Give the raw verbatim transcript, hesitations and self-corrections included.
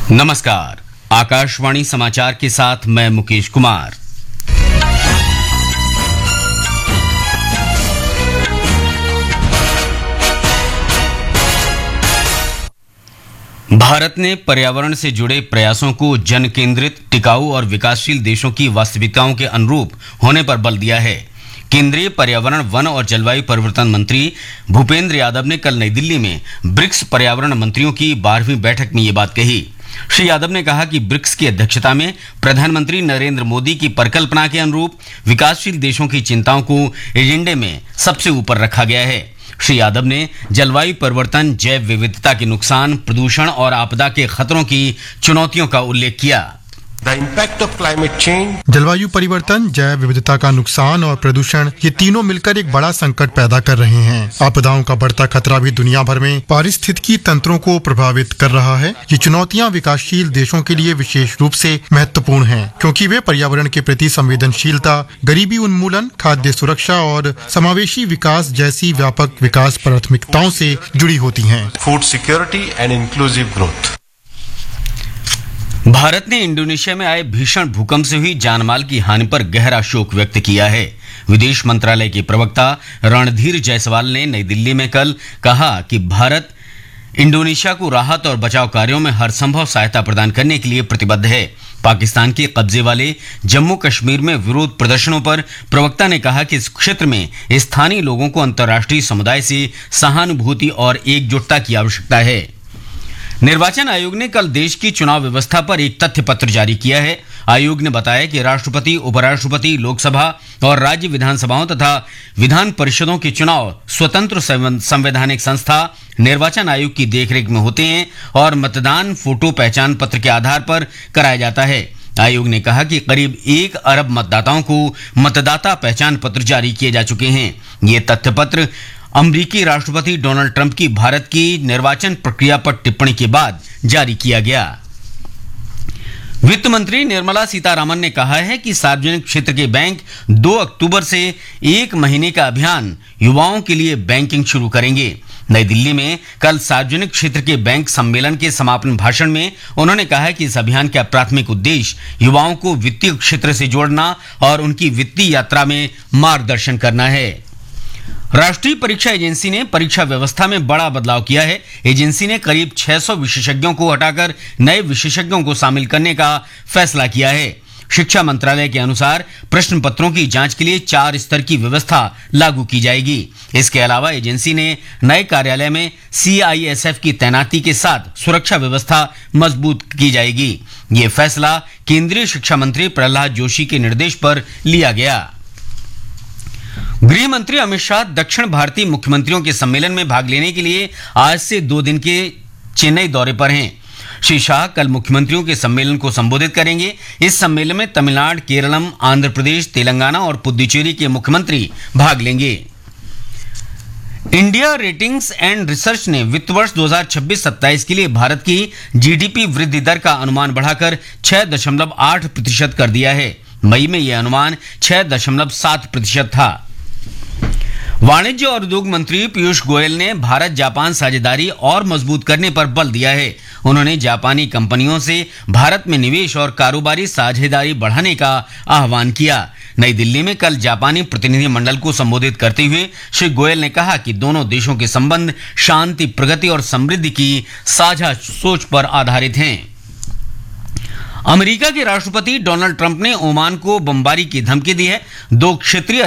नमस्कार, आकाशवाणी समाचार के साथ मैं मुकेश कुमार। भारत ने पर्यावरण से जुड़े प्रयासों को जन केंद्रित, टिकाऊ और विकासशील देशों की वास्तविकताओं के अनुरूप होने पर बल दिया है। केंद्रीय पर्यावरण, वन और जलवायु परिवर्तन मंत्री भूपेंद्र यादव ने कल नई दिल्ली में ब्रिक्स पर्यावरण मंत्रियों की बारहवीं बैठक में ये बात कही। श्री यादव ने कहा कि ब्रिक्स की अध्यक्षता में प्रधानमंत्री नरेंद्र मोदी की परिकल्पना के अनुरूप विकासशील देशों की चिंताओं को एजेंडे में सबसे ऊपर रखा गया है। श्री यादव ने जलवायु परिवर्तन, जैव विविधता के नुकसान, प्रदूषण और आपदा के खतरों की चुनौतियों का उल्लेख किया। The impact of climate change, जलवायु परिवर्तन, जैव विविधता का नुकसान और प्रदूषण, ये तीनों मिलकर एक बड़ा संकट पैदा कर रहे हैं। आपदाओं का बढ़ता खतरा भी दुनिया भर में पारिस्थितिकी तंत्रों को प्रभावित कर रहा है। ये चुनौतियां विकासशील देशों के लिए विशेष रूप से महत्वपूर्ण हैं, क्योंकि वे पर्यावरण के प्रति संवेदनशीलता, गरीबी उन्मूलन, खाद्य सुरक्षा और समावेशी विकास जैसी व्यापक विकास प्राथमिकताओं से जुड़ी होती हैं। food security and inclusive growth. Bharat ने इंडोनेशिया में आए भीषण भूकंप से हुई जानमाल की हानि पर गहरा शोक व्यक्त किया है। विदेश मंत्रालय के प्रवक्ता रणधीर जायसवाल ने नई दिल्ली में कल कहा कि भारत इंडोनेशिया को राहत और बचाव कार्यों में हर संभव सहायता प्रदान करने के लिए प्रतिबद्ध है। पाकिस्तान के कब्जे वाले जम्मू कश्मीर में विरोध प्रदर्शनों पर प्रवक्ता ने कहा कि इस क्षेत्र में स्थानीय लोगों को अंतर्राष्ट्रीय समुदाय से सहानुभूति और एकजुटता की आवश्यकता है। निर्वाचन आयोग ने कल देश की चुनाव व्यवस्था पर एक तथ्य पत्र जारी किया है। आयोग ने बताया कि राष्ट्रपति, उपराष्ट्रपति, लोकसभा और राज्य विधानसभाओं तथा विधान परिषदों के चुनाव स्वतंत्र संवैधानिक संस्था निर्वाचन आयोग की देखरेख में होते हैं और मतदान फोटो पहचान पत्र के आधार पर कराया जाता है। आयोग ने कहा कि करीब एक अरब मतदाताओं को मतदाता पहचान पत्र जारी किए जा चुके हैं। ये तथ्य पत्र अमेरिकी राष्ट्रपति डोनाल्ड ट्रंप की भारत की निर्वाचन प्रक्रिया पर टिप्पणी के बाद जारी किया गया। वित्त मंत्री निर्मला सीतारामन ने कहा है कि सार्वजनिक क्षेत्र के बैंक दो अक्टूबर से एक महीने का अभियान युवाओं के लिए बैंकिंग शुरू करेंगे। नई दिल्ली में कल सार्वजनिक क्षेत्र के बैंक सम्मेलन के समापन भाषण में उन्होंने कहा कि इस अभियान का प्राथमिक उद्देश्य युवाओं को वित्तीय क्षेत्र से जोड़ना और उनकी वित्तीय यात्रा में मार्गदर्शन करना है। राष्ट्रीय परीक्षा एजेंसी ने परीक्षा व्यवस्था में बड़ा बदलाव किया है। एजेंसी ने करीब छह सौ विशेषज्ञों को हटाकर नए विशेषज्ञों को शामिल करने का फैसला किया है। शिक्षा मंत्रालय के अनुसार प्रश्न पत्रों की जांच के लिए चार स्तर की व्यवस्था लागू की जाएगी। इसके अलावा एजेंसी ने नए कार्यालय में सी आई एस एफ की तैनाती के साथ सुरक्षा व्यवस्था मजबूत की जाएगी। ये फैसला केंद्रीय शिक्षा मंत्री प्रहलाद जोशी के निर्देश पर लिया गया। गृह मंत्री अमित शाह दक्षिण भारतीय मुख्यमंत्रियों के सम्मेलन में भाग लेने के लिए आज से दो दिन के चेन्नई दौरे पर हैं। श्री शाह कल मुख्यमंत्रियों के सम्मेलन को संबोधित करेंगे। इस सम्मेलन में तमिलनाडु, केरलम, आंध्र प्रदेश, तेलंगाना और पुडुचेरी के मुख्यमंत्री भाग लेंगे। इंडिया रेटिंग्स एंड रिसर्च ने वित्त वर्ष दो हज़ार छब्बीस सत्ताईस के लिए भारत की जीडीपी वृद्धि दर का अनुमान बढ़ाकर छह दशमलव आठ प्रतिशत कर दिया है। मई में यह अनुमान छह दशमलव सात प्रतिशत था। वाणिज्य और उद्योग मंत्री पीयूष गोयल ने भारत जापान साझेदारी और मजबूत करने पर बल दिया है। उन्होंने जापानी कंपनियों से भारत में निवेश और कारोबारी साझेदारी बढ़ाने का आह्वान किया। नई दिल्ली में कल जापानी प्रतिनिधि मंडल को संबोधित करते हुए श्री गोयल ने कहा कि दोनों देशों के संबंध शांति, प्रगति और समृद्धि की साझा सोच पर आधारित हैं। अमेरिका के राष्ट्रपति डोनाल्ड ट्रंप ने ओमान को बमबारी की धमकी दी है। दो क्षेत्रीय